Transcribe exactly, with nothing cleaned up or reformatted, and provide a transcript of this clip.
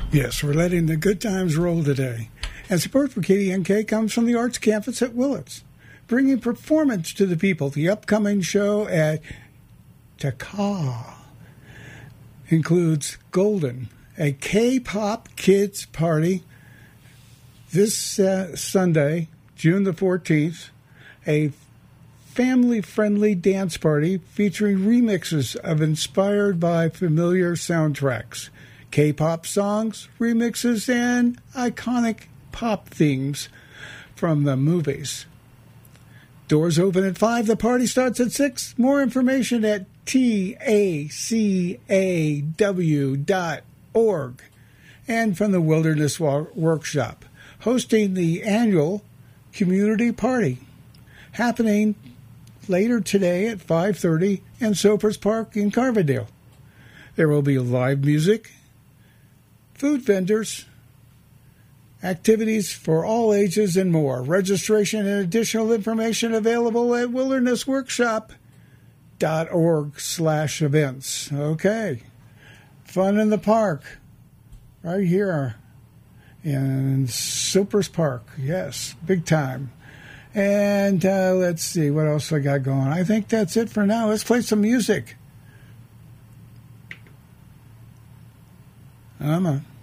Yes, we're letting the good times roll today. And support for K D N K comes from the Arts Campus at Willits, bringing performance to the people. The upcoming show at Taka includes Golden, a K-pop kids party this uh, Sunday, June the fourteenth, a family-friendly dance party featuring remixes of inspired by familiar soundtracks, K-pop songs, remixes, and iconic pop themes from the movies. Doors open at five. The party starts at six. More information at T A C A W dot org. And from the Wilderness Workshop, hosting the annual community party, happening later today at five thirty in Soapers Park in Carverdale. There will be live music, food vendors, activities for all ages, and more. Registration and additional information available at wilderness workshop dot org slash events. Okay. Fun in the park. Right here in Soapers Park. Yes, big time. And uh, let's see, what else I got going? I think that's it for now. Let's play some music. I'm a